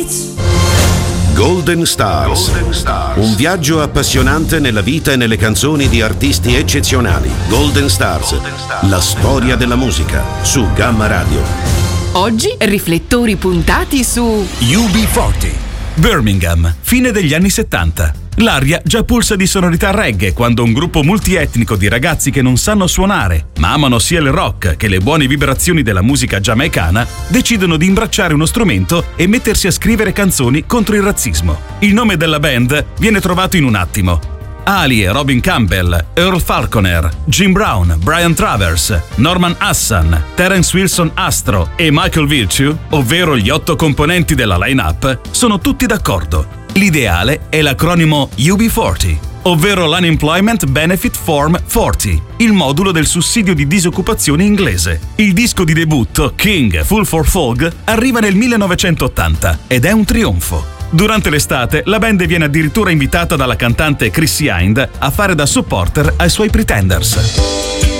Golden Stars. Un viaggio appassionante nella vita e nelle canzoni di artisti eccezionali. Golden Stars. La storia della musica su Gamma Radio. Oggi riflettori puntati su UB40, Birmingham, fine degli anni 70. L'aria già pulsa di sonorità reggae quando un gruppo multietnico di ragazzi che non sanno suonare, ma amano sia il rock che le buone vibrazioni della musica giamaicana, decidono di imbracciare uno strumento e mettersi a scrivere canzoni contro il razzismo. Il nome della band viene trovato in un attimo. Ali e Robin Campbell, Earl Falconer, Jim Brown, Brian Travers, Norman Hassan, Terence Wilson Astro e Michael Virtue, ovvero gli 8 componenti della line-up, sono tutti d'accordo. L'ideale è l'acronimo UB40, ovvero l'Unemployment Benefit Form 40, il modulo del sussidio di disoccupazione inglese. Il disco di debutto, King Fool for Folk, arriva nel 1980 ed è un trionfo. Durante l'estate, la band viene addirittura invitata dalla cantante Chrissy Hind a fare da supporter ai suoi Pretenders.